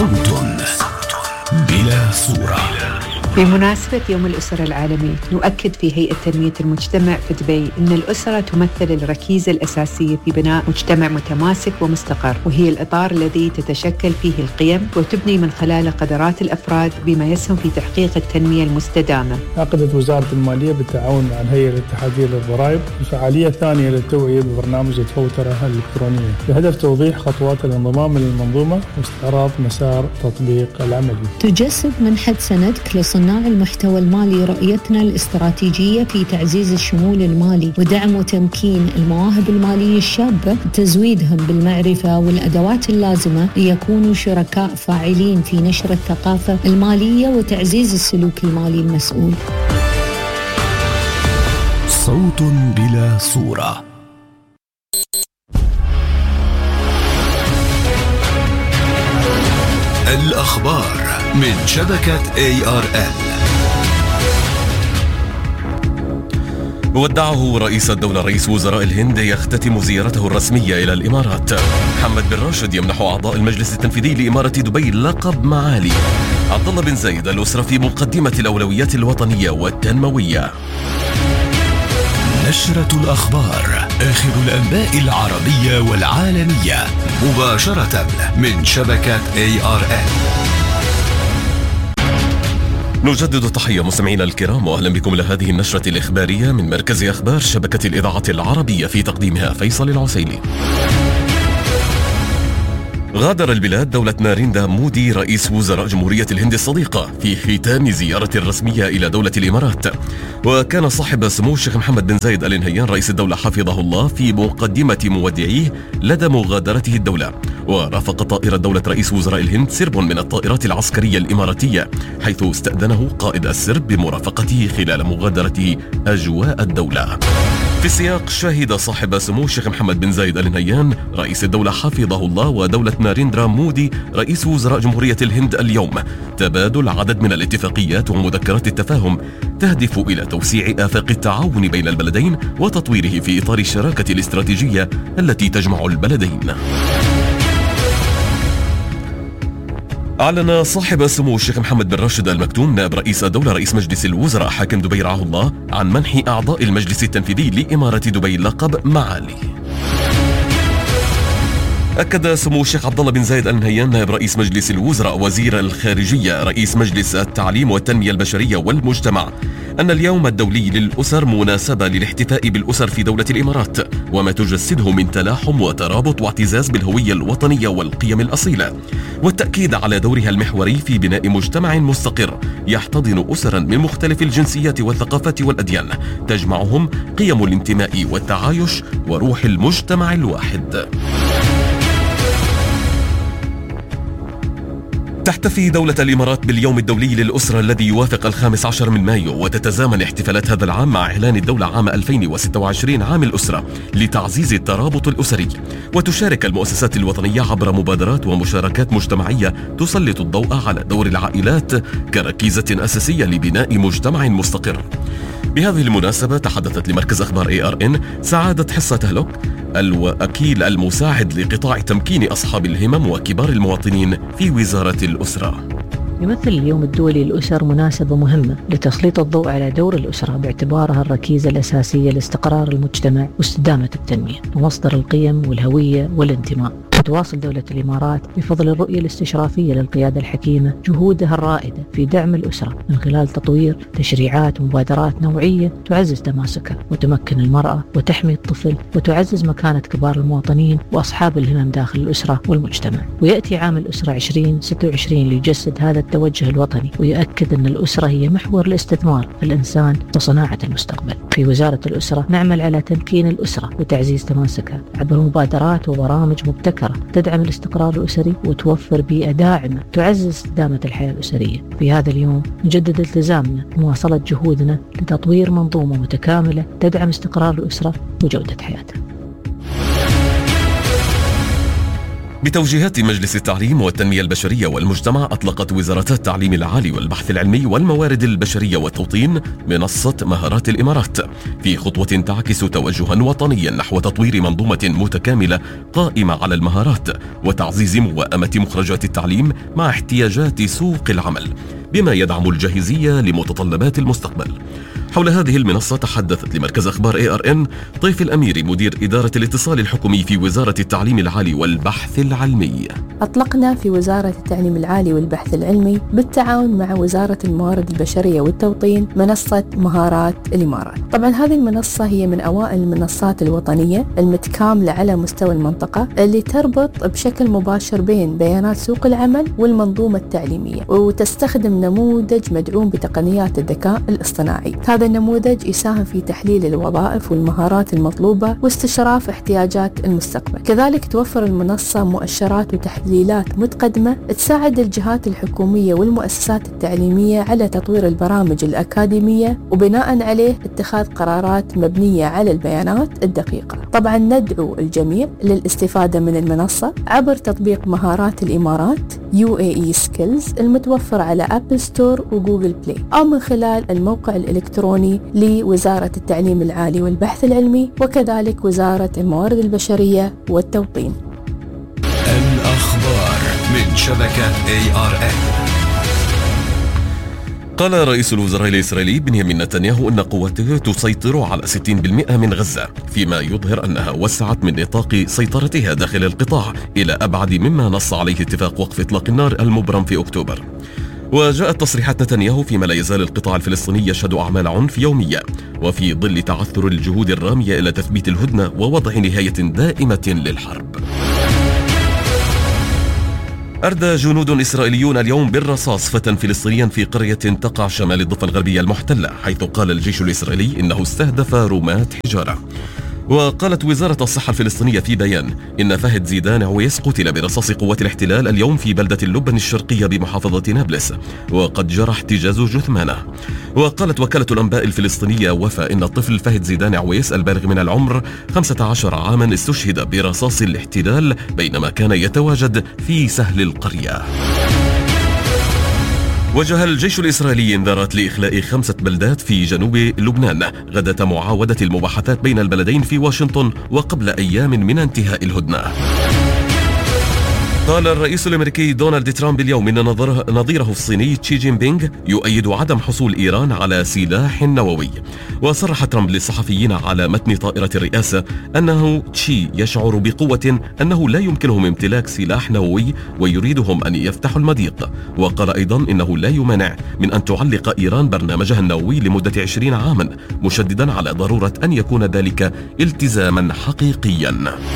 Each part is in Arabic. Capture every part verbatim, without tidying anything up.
صوت بلا صورة. بمناسبة يوم الأسرة العالمي نؤكد في هيئة تنمية المجتمع في دبي أن الأسرة تمثل الركيزة الأساسية في بناء مجتمع متماسك ومستقر، وهي الإطار الذي تتشكل فيه القيم وتبني من خلاله قدرات الأفراد بما يسهم في تحقيق التنمية المستدامة. عقدت وزارة المالية بالتعاون مع الهيئة الاتحادية للضرائب الفعالية الثانية للتوعية ببرنامج الفوترة الإلكترونية بهدف توضيح خطوات الانضمام للمنظومة واستعراض مسار تطبيق العملي. تجسد منحة سندك لصناع المحتوى المالي رؤيتنا الاستراتيجية في تعزيز الشمول المالي ودعم وتمكين المواهب المالية الشابة وتزويدهم بالمعرفة والأدوات اللازمة ليكونوا شركاء فاعلين في نشر الثقافة المالية وتعزيز السلوك المالي المسؤول. صوت بلا صورة. الأخبار من شبكة إيه آر إل. ودعه رئيس الدولة رئيس وزراء الهند يختتم زيارته الرسمية إلى الإمارات. محمد بن راشد يمنح أعضاء المجلس التنفيذي لإمارة دبي لقب معالي. عبد الله بن زايد الأسرة في مقدمة الأولويات الوطنية والتنموية. نشرة الأخبار، آخر الأنباء العربية والعالمية مباشرة من شبكة إيه آر إل. نجدد التحية مستمعينا الكرام، وأهلا بكم إلى هذه النشرة الإخبارية من مركز أخبار شبكة الإذاعة العربية، في تقديمها فيصل العسيلي. غادر البلاد دولة ناريندا مودي رئيس وزراء جمهورية الهند الصديقة في ختام زيارة رسمية إلى دولة الإمارات. وكان صاحب سمو الشيخ محمد بن زايد آل نهيان رئيس الدولة حفظه الله في مقدمة مودعيه لدى مغادرته الدولة. ورافق طائرة دولة رئيس وزراء الهند سرب من الطائرات العسكرية الإماراتية، حيث استأذنه قائد السرب بمرافقته خلال مغادرة أجواء الدولة. في السياق شهد صاحب سمو الشيخ محمد بن زايد آل نهيان رئيس الدولة حفظه الله ودولة ناريندرا مودي رئيس وزراء جمهورية الهند اليوم تبادل عدد من الاتفاقيات ومذكرات التفاهم تهدف إلى توسيع آفاق التعاون بين البلدين وتطويره في إطار الشراكة الاستراتيجية التي تجمع البلدين. أعلن صاحب سمو الشيخ محمد بن راشد آل مكتوم نائب رئيس الدولة رئيس مجلس الوزراء حاكم دبي رعاه الله عن منح أعضاء المجلس التنفيذي لإمارة دبي لقب معالي. أكد سمو الشيخ عبد الله بن زايد آل نهيان نائب رئيس مجلس الوزراء وزير الخارجية رئيس مجلس التعليم والتنمية البشرية والمجتمع أن اليوم الدولي للأسر مناسبة للاحتفاء بالأسر في دولة الإمارات وما تجسده من تلاحم وترابط واعتزاز بالهوية الوطنية والقيم الأصيلة، والتأكيد على دورها المحوري في بناء مجتمع مستقر يحتضن أسرا من مختلف الجنسيات والثقافات والأديان تجمعهم قيم الانتماء والتعايش وروح المجتمع الواحد. تحتفي دولة الإمارات باليوم الدولي للأسرة الذي يوافق الخامس عشر من مايو، وتتزامن احتفالات هذا العام مع إعلان الدولة عام ألفين وستة وعشرين عام الأسرة لتعزيز الترابط الأسري. وتشارك المؤسسات الوطنية عبر مبادرات ومشاركات مجتمعية تسلط الضوء على دور العائلات كركيزة أساسية لبناء مجتمع مستقر. بهذه المناسبة تحدثت لمركز أخبار إيه آر إن سعادة حصة تهلوك الوكيل المساعد لقطاع تمكين أصحاب الهمم وكبار المواطنين في وزارة الأسرة. يمثل اليوم الدولي للأسر مناسبة مهمة لتسليط الضوء على دور الأسرة باعتبارها الركيزة الأساسية لاستقرار المجتمع واستدامة التنمية ومصدر القيم والهوية والانتماء. تواصل دولة الإمارات بفضل الرؤية الاستشرافية للقيادة الحكيمة جهودها الرائدة في دعم الأسرة من خلال تطوير تشريعات ومبادرات نوعية تعزز تماسكها وتمكن المرأة وتحمي الطفل وتعزز مكانة كبار المواطنين وأصحاب الهمم داخل الأسرة والمجتمع. ويأتي عام الأسرة عشرين ستة وعشرين ليجسد هذا التوجه الوطني ويؤكد أن الأسرة هي محور الاستثمار في الإنسان وصناعة المستقبل. في وزارة الأسرة نعمل على تمكين الأسرة وتعزيز تماسكها عبر مبادرات وبرامج مبتكرة تدعم الاستقرار الأسري وتوفر بيئة داعمة تعزز استدامة الحياة الأسرية. في هذا اليوم نجدد التزامنا بمواصلة جهودنا لتطوير منظومة متكاملة تدعم استقرار الأسرة وجودة حياتها. بتوجيهات مجلس التعليم والتنمية البشرية والمجتمع، أطلقت وزارة التعليم العالي والبحث العلمي والموارد البشرية والتوطين منصة مهارات الإمارات، في خطوة تعكس توجها وطنيا نحو تطوير منظومة متكاملة قائمة على المهارات وتعزيز موائمة مخرجات التعليم مع احتياجات سوق العمل، بما يدعم الجاهزية لمتطلبات المستقبل. حول هذه المنصة تحدثت لمركز أخبار إيه آر إن طيف الأميري مدير إدارة الاتصال الحكومي في وزارة التعليم العالي والبحث العلمي. أطلقنا في وزارة التعليم العالي والبحث العلمي بالتعاون مع وزارة الموارد البشرية والتوطين منصة مهارات الإمارات. طبعا هذه المنصة هي من أوائل المنصات الوطنية المتكاملة على مستوى المنطقة اللي تربط بشكل مباشر بين بيانات سوق العمل والمنظومة التعليمية، وتستخدم نموذج مدعوم بتقنيات الذكاء الاصطناعي. هذا النموذج يساهم في تحليل الوظائف والمهارات المطلوبة واستشراف احتياجات المستقبل. كذلك توفر المنصة مؤشرات وتحليلات متقدمة تساعد الجهات الحكومية والمؤسسات التعليمية على تطوير البرامج الأكاديمية وبناء عليه اتخاذ قرارات مبنية على البيانات الدقيقة. طبعا ندعو الجميع للاستفادة من المنصة عبر تطبيق مهارات الإمارات يو إيه إي Skills المتوفر على أبل ستور وجوجل بلاي، أو من خلال الموقع الإلكتروني لوزارة التعليم العالي والبحث العلمي وكذلك وزارة الموارد البشرية والتوطين. الأخبار من شبكة إيه آر إن. قال رئيس الوزراء الإسرائيلي بنيامين نتنياهو أن قواته تسيطر على ستين بالمئة من غزة، فيما يظهر أنها وسعت من نطاق سيطرتها داخل القطاع إلى أبعد مما نص عليه اتفاق وقف إطلاق النار المبرم في أكتوبر. وجاءت تصريحات نتنياهو فيما لا يزال القطاع الفلسطيني يشهد أعمال عنف يومية، وفي ظل تعثر الجهود الرامية إلى تثبيت الهدنة ووضع نهاية دائمة للحرب. أردى جنود إسرائيليون اليوم بالرصاص فتى فلسطينيا في قرية تقع شمال الضفة الغربية المحتلة، حيث قال الجيش الإسرائيلي إنه استهدف رمات حجارة. وقالت وزارة الصحة الفلسطينية في بيان إن فهد زيدان عويس قتل برصاص قوات الاحتلال اليوم في بلدة اللبن الشرقية بمحافظة نابلس، وقد جرى احتجاز جثمانه. وقالت وكالة الأنباء الفلسطينية وفا إن الطفل فهد زيدان عويس البالغ من العمر خمسة عشر عاما استشهد برصاص الاحتلال بينما كان يتواجد في سهل القرية. وجه الجيش الإسرائيلي انذارات لإخلاء خمسة بلدات في جنوب لبنان غداة معاودة المباحثات بين البلدين في واشنطن وقبل أيام من انتهاء الهدنة. قال الرئيس الأمريكي دونالد ترامب اليوم إن نظيره الصيني تشي جين بينغ يؤيد عدم حصول إيران على سلاح نووي. وصرح ترامب للصحفيين على متن طائرة الرئاسة أنه تشي يشعر بقوة أنه لا يمكنهم امتلاك سلاح نووي ويريدهم أن يفتحوا المضيق. وقال أيضا إنه لا يمانع من أن تعلق إيران برنامجها النووي لمدة عشرين عاما، مشددا على ضرورة أن يكون ذلك التزاما حقيقيا.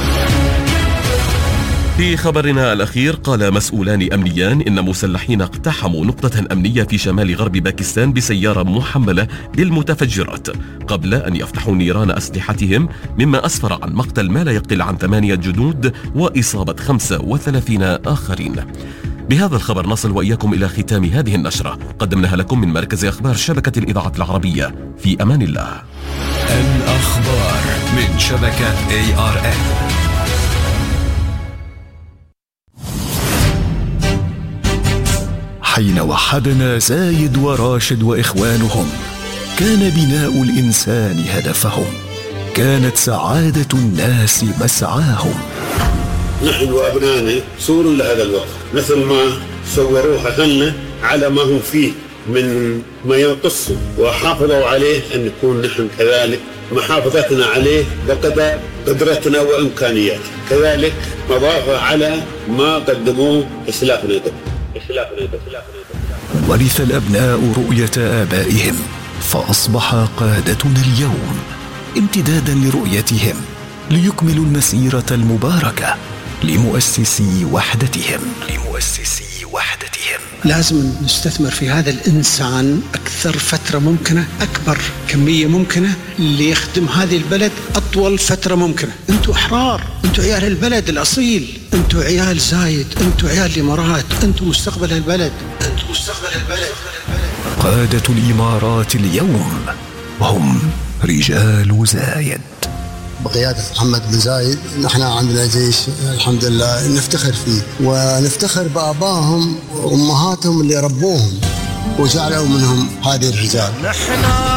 في خبرنا الأخير قال مسؤولان أمنيان إن مسلحين اقتحموا نقطة أمنية في شمال غرب باكستان بسيارة محملة بالمتفجرات قبل أن يفتحوا نيران أسلحتهم، مما أسفر عن مقتل ما لا يقل عن ثمانية جنود وإصابة خمسة وثلاثين آخرين. بهذا الخبر نصل وإياكم إلى ختام هذه النشرة، قدمناها لكم من مركز أخبار شبكة الإذاعة العربية. في أمان الله. الأخبار من شبكة إيه آر إن. حين وحدنا زايد وراشد وإخوانهم كان بناء الإنسان هدفهم، كانت سعادة الناس مسعاهم. نحن وأبنائنا صور لهذا الوقت مثل ما صوروها لنا على ما هم فيه من ما ينقصوا، وحافظوا عليه أن نكون نحن كذلك محافظتنا عليه بقدر قدرتنا وإمكانياتنا، كذلك مضافة على ما قدموه إسلافنا قبل. ورث الأبناء رؤية آبائهم فأصبح قادتنا اليوم امتدادا لرؤيتهم ليكملوا المسيرة المباركة لمؤسسي وحدتهم لمؤسسي وحدتهم. لازم نستثمر في هذا الإنسان أكثر فترة ممكنة، أكبر كمية ممكنة ليخدم هذه البلد أطول فترة ممكنة. أنتوا أحرار، أنتوا عيال البلد الأصيل، أنتوا عيال زايد، أنتوا عيال الإمارات، أنتوا مستقبل البلد، أنتوا مستقبل البلد. قادة الإمارات اليوم هم رجال زايد. بقيادة محمد بن زايد. نحن عندنا جيش الحمد لله نفتخر فيه، ونفتخر بآبائهم وأمهاتهم اللي ربوهم وجعلوا منهم هذه الرجال. نحن